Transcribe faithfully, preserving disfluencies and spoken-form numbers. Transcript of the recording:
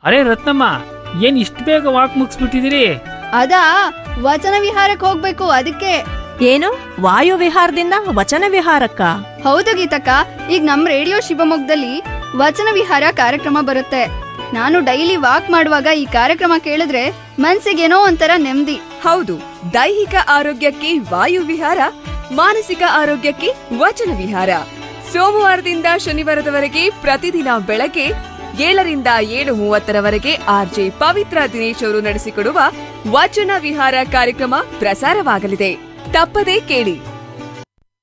ಅರೆ ರತ್ನಮ್ಮ, ಏನ್ ಇಷ್ಟು ಬೇಗ ವಾಕ್ ಮುಗಿಸ್ಬಿಟ್ಟಿದಿರಿ? ಅದಾ, ವಚನ ವಿಹಾರಕ್ಕೆ ಹೋಗ್ಬೇಕು ಅದಕ್ಕೆ. ಏನು ವಾಯು ವಿಹಾರದಿಂದ ವಚನ ವಿಹಾರಕ್ಕ? ಹೌದು ಗೀತಕ್ಕ, ಈಗ ನಮ್ ರೇಡಿಯೋ ಶಿವಮೊಗ್ಗದಲ್ಲಿ ವಚನ ವಿಹಾರ ಕಾರ್ಯಕ್ರಮ ಬರುತ್ತೆ. ನಾನು ಡೈಲಿ ವಾಕ್ ಮಾಡುವಾಗ ಈ ಕಾರ್ಯಕ್ರಮ ಕೇಳಿದ್ರೆ ಮನ್ಸಿಗೇನೋ ಒಂಥರ ನೆಮ್ಮದಿ. ಹೌದು, ದೈಹಿಕ ಆರೋಗ್ಯಕ್ಕೆ ವಾಯು ವಿಹಾರ, ಮಾನಸಿಕ ಆರೋಗ್ಯಕ್ಕೆ ವಚನ ವಿಹಾರ. ಸೋಮವಾರದಿಂದ ಶನಿವಾರದವರೆಗೆ ಪ್ರತಿದಿನ ಬೆಳಗ್ಗೆ ಏಳರಿಂದ ಏಳು ಮೂವತ್ತರವರೆಗೆ ಆರ್ಜೆ ಪವಿತ್ರ ದಿನೇಶ್ ಅವರು ನಡೆಸಿಕೊಡುವ ವಚನ ವಿಹಾರ ಕಾರ್ಯಕ್ರಮ ಪ್ರಸಾರವಾಗಲಿದೆ. ತಪ್ಪದೇ ಕೇಳಿ.